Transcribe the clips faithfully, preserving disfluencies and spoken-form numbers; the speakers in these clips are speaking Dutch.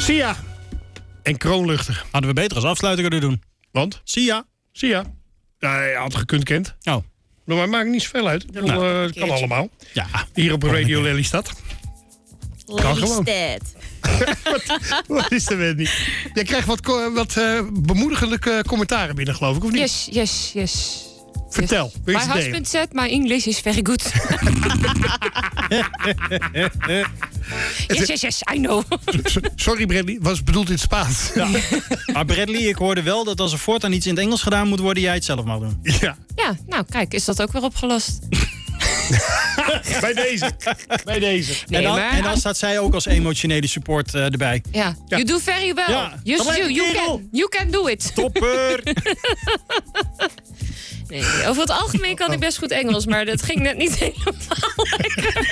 Sia en Kroonluchter. Hadden we beter als afsluiter kunnen doen. Want? Sia. Sia. Ja, je had gekund kent. Oh. Maar het maakt niet zoveel uit. Het nou, uh, kan allemaal. Ja. Hier op Radio Lelystad. Kan gewoon. wat, wat is er weer niet? Jij krijgt wat, wat uh, bemoedigende uh, commentaren binnen, geloof ik, of niet? Yes, yes, yes. Vertel. Yes. My husband said my English is very good. yes, yes, yes, I know. Sorry Bradley, was bedoeld in het Spaans. Ja. Maar Bradley, ik hoorde wel dat als er voortaan iets in het Engels gedaan moet worden, jij het zelf mag doen. Ja. Ja, nou kijk, is dat ook weer opgelost. Bij deze. Bij deze. Nee, en, dan, maar... en dan staat zij ook als emotionele support uh, erbij. Ja. ja, you do very well. Ja. Just you, you can, you can do it. Topper. Nee, over het algemeen kan ik best goed Engels, maar dat ging net niet helemaal lekker.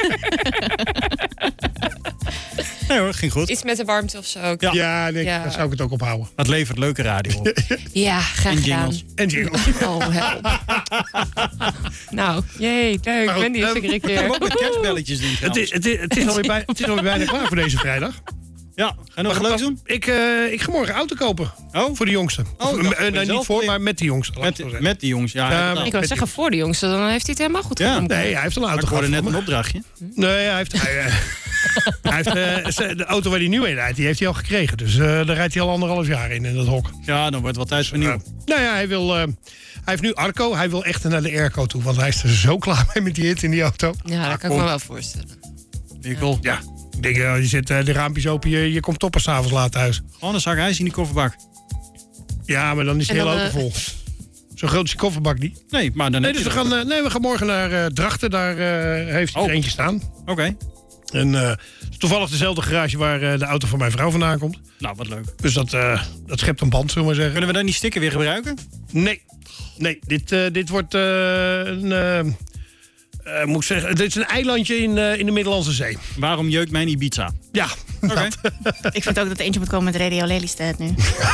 Nee hoor, ging goed. Iets met de warmte of zo. Ja, ja, nee, ja. Daar zou ik het ook ophouden. Dat levert leuke radio op. Ja, graag en gedaan. Jingles. En jingles. Oh, help. Nou, jee, leuk. Ik ben die eens een keer. Ik ook met kerstbelletjes doen. Het is, het, is, het, is alweer bij, het is alweer bijna klaar voor deze vrijdag. Ja, ga je nog wat leuks doen? Ik, uh, ik ga morgen auto kopen. Oh? Voor de jongste. Oh, of, uh, nou, niet voor, maar met de jongste. Met, met die jongens, ja. ja nou, ik wou zeggen voor de jongste, dan heeft hij het helemaal goed gedaan. Ja. Nee, hij heeft een auto gehad. Ik hoorde net me. een opdrachtje. Nee, hij heeft... Hij, uh, hij heeft uh, de auto waar hij nu in rijdt, die heeft hij al gekregen. Dus uh, daar rijdt hij al anderhalf jaar in, in dat hok. Ja, dan wordt het wel tijd voor nieuw. Uh, nou ja, hij wil... Uh, hij heeft nu Arco. Hij wil echt naar de airco toe. Want hij is er zo klaar mee met die hit in die auto. Ja, dat kan ik me wel voorstellen. Wikkel. Ja. Ik denk, uh, je zet uh, de raampjes open, je, je komt toppen s'avonds laat thuis. Gewoon een zak ijs in die kofferbak. Ja, maar dan is de hele auto uh... vol. Zo groot is die kofferbak niet. Nee, maar dan nee, dus we gaan, uh, nee, we gaan morgen naar uh, Drachten. Daar uh, heeft hij oh. er eentje staan. Oké. Okay. En uh, toevallig dezelfde garage waar uh, de auto van mijn vrouw vandaan komt. Nou, wat leuk. Dus dat, uh, dat schept een band, zullen we maar zeggen. Kunnen we dan die sticker weer gebruiken? Nee. Nee, dit, uh, dit wordt uh, een... Uh, Uh, moet ik zeggen, dit is een eilandje in, uh, in de Middellandse Zee. Waarom jeukt mijn Ibiza? Ja. Okay. Ik vind ook dat er eentje moet komen met Radio Lelystad nu.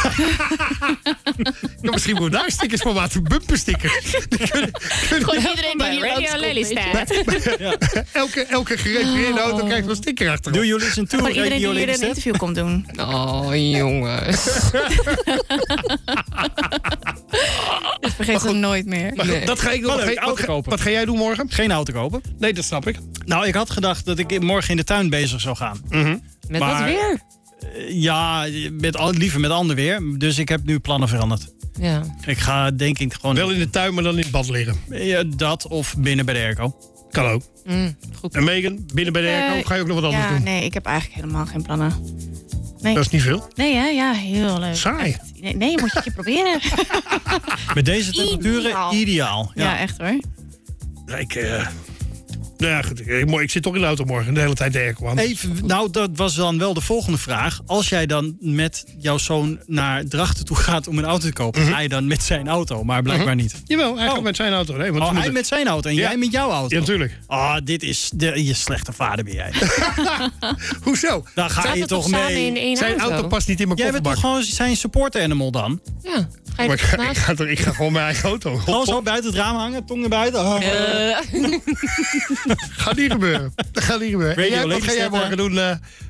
Ja, misschien moeten we daar stickers van maken, bumperstickers. Gewoon iedereen die hier Radio Lelystad. Ja. Elke, elke gerepareerde auto krijgt wel een sticker achterop. Do you listen to Radio Lelystad? Iedereen die hier een interview komt doen. Oh, jongens. Dat vergeet ze nooit meer. Nee. Dat ga ik nog. Wat, wat, ga, wat ga jij doen morgen? Geen auto kopen. Nee, dat snap ik. Nou, ik had gedacht dat ik morgen in de tuin bezig zou gaan. Mm-hmm. Met maar, wat weer? Uh, ja, met, liever met ander weer. Dus ik heb nu plannen veranderd. Ja. Ik ga denk ik gewoon... Wel in de tuin, maar dan in het bad liggen. Ja, dat of binnen bij de airco. Kan ook. Mm, goed. En Megan, binnen bij de airco, uh, ga je ook nog wat anders ja, doen? Nee, ik heb eigenlijk helemaal geen plannen. Nee. Dat is niet veel? Nee, hè? Ja, heel leuk. Saai. Nee, nee, je moet je proberen. Met deze temperaturen ideaal. ideaal. Ja. ja, echt hoor. Ja, ik... Uh... Nou ja, goed. Ik, ik zit toch in de auto morgen. De hele tijd de airco aan. Even, nou, dat was dan wel de volgende vraag. Als jij dan met jouw zoon naar Drachten toe gaat om een auto te kopen... Mm-hmm. Ga je dan met zijn auto, maar blijkbaar mm-hmm. niet. Jawel, hij oh. gaat met zijn auto. Nee, want oh, hij moeten... met zijn auto en ja. jij met jouw auto? Ja, natuurlijk. Ah, oh, dit is... De, je slechte vader ben jij. Hoezo? Dan ga Zaten je toch mee. In één zijn auto? auto past niet in mijn jij kofferbak. Jij bent toch gewoon zijn supporter animal dan? Ja. Ga je maar ik ga, ik, ga toch, ik ga gewoon mijn eigen auto. Gewoon zo buiten het raam hangen, tong naar buiten. Oh. Uh. Gaat niet gebeuren. Dat gaat niet gebeuren. En jij, wat ga jij morgen doen, uh,